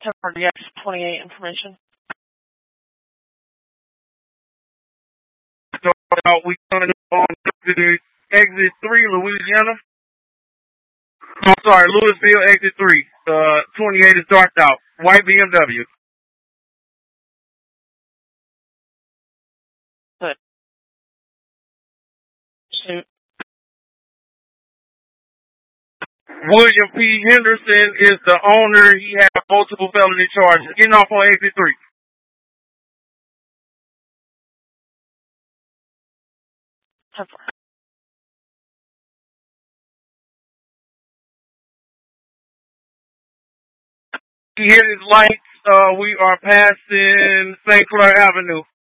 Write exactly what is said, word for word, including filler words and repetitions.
For the X twenty-eight information. So uh, we going on to exit three, Louisiana. I'm sorry, Louisville, exit three. Uh, twenty-eight is darked out. White B M W. Good. Shoot. William P. Henderson is the owner. He had multiple felony charges. Getting off on exit three. ten four. He hit his lights. Uh, we are passing Saint Clair Avenue.